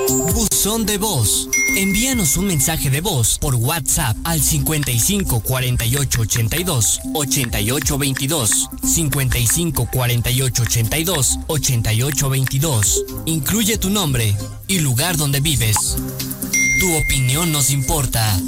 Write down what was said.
Buzón de voz. Envíanos un mensaje de voz por WhatsApp al 55 48 82 88 22. 55 48 82 88 22. Incluye tu nombre y lugar donde vives. Tu opinión nos importa.